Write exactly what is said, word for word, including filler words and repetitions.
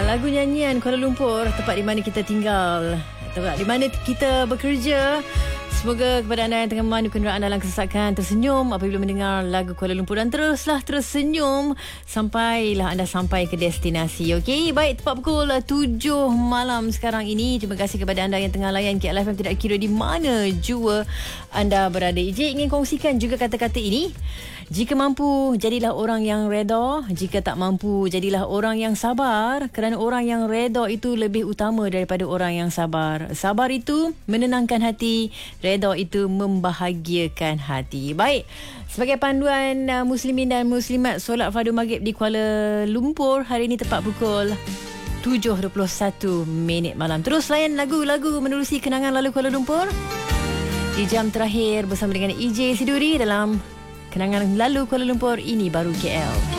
lagu nyanyian Kuala Lumpur, tempat di mana kita tinggal, tempat di mana kita bekerja. Semoga kepada anda yang tengah memandu kenderaan dalam kesesakan tersenyum apabila mendengar lagu Kuala Lumpur, dan teruslah tersenyum sampailah anda sampai ke destinasi. Okey, baik, tepat pukul tujuh malam sekarang ini. Terima kasih kepada anda yang tengah layan K L F M, tidak kira di mana jua anda berada. Ijik ingin kongsikan juga kata-kata ini. Jika mampu, jadilah orang yang reda. Jika tak mampu, jadilah orang yang sabar. Kerana orang yang reda itu lebih utama daripada orang yang sabar. Sabar itu menenangkan hati, reda itu membahagiakan hati. Baik, sebagai panduan uh, muslimin dan muslimat solat fardu maghrib di Kuala Lumpur, hari ini tepat pukul tujuh dua puluh satu minit malam. Terus layan lagu-lagu menerusi kenangan lalu Kuala Lumpur di jam terakhir bersama dengan E J Siduri dalam Kenangan Lalu Kuala Lumpur, ini baru K L.